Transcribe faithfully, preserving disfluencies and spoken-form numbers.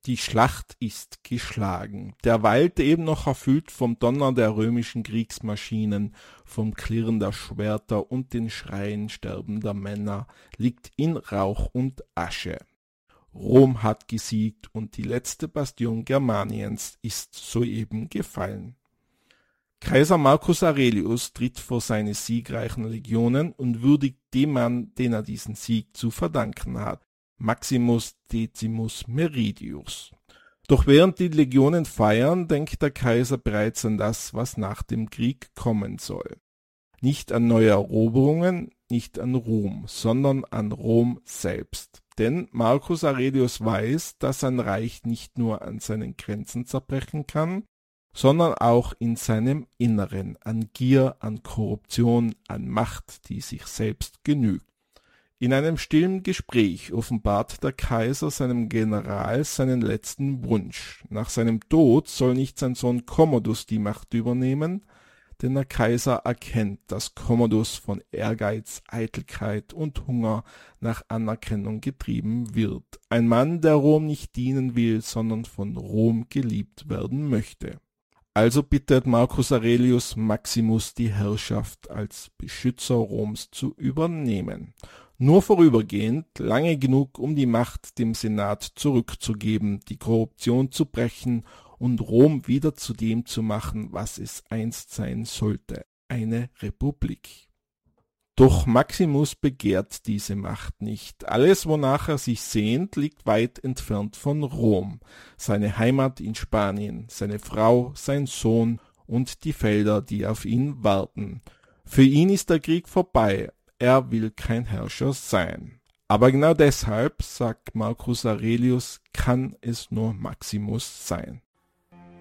Die Schlacht ist geschlagen. Der Wald, eben noch erfüllt vom Donner der römischen Kriegsmaschinen, vom Klirren der Schwerter und den Schreien sterbender Männer, liegt in Rauch und Asche. Rom hat gesiegt und die letzte Bastion Germaniens ist soeben gefallen. Kaiser Marcus Aurelius tritt vor seine siegreichen Legionen und würdigt den Mann, den er diesen Sieg zu verdanken hat, Maximus Decimus Meridius. Doch während die Legionen feiern, denkt der Kaiser bereits an das, was nach dem Krieg kommen soll. Nicht an neue Eroberungen, nicht an Ruhm, sondern an Rom selbst. Denn Marcus Aurelius weiß, dass sein Reich nicht nur an seinen Grenzen zerbrechen kann, sondern auch in seinem Inneren, an Gier, an Korruption, an Macht, die sich selbst genügt. In einem stillen Gespräch offenbart der Kaiser seinem General seinen letzten Wunsch. Nach seinem Tod soll nicht sein Sohn Commodus die Macht übernehmen, denn der Kaiser erkennt, dass Commodus von Ehrgeiz, Eitelkeit und Hunger nach Anerkennung getrieben wird. Ein Mann, der Rom nicht dienen will, sondern von Rom geliebt werden möchte. Also bittet Marcus Aurelius Maximus, die Herrschaft als Beschützer Roms zu übernehmen. Nur vorübergehend, lange genug, um die Macht dem Senat zurückzugeben, die Korruption zu brechen und Rom wieder zu dem zu machen, was es einst sein sollte, eine Republik. Doch Maximus begehrt diese Macht nicht. Alles, wonach er sich sehnt, liegt weit entfernt von Rom. Seine Heimat in Spanien, seine Frau, sein Sohn und die Felder, die auf ihn warten. Für ihn ist der Krieg vorbei. Er will kein Herrscher sein. Aber genau deshalb, sagt Marcus Aurelius, kann es nur Maximus sein.